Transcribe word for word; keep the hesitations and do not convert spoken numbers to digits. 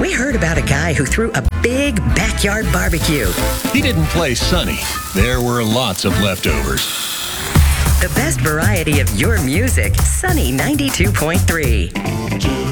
We heard about a guy who threw a big backyard barbecue. He didn't play Sunny. There were lots of leftovers. The best variety of your music, Sunny ninety-two point three.